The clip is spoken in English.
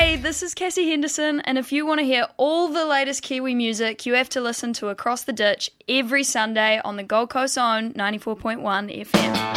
Hey, this is Cassie Henderson, and if you want to hear all the latest Kiwi music, you have to listen to Across the Ditch every Sunday on the Gold Coast's own 94.1 FM.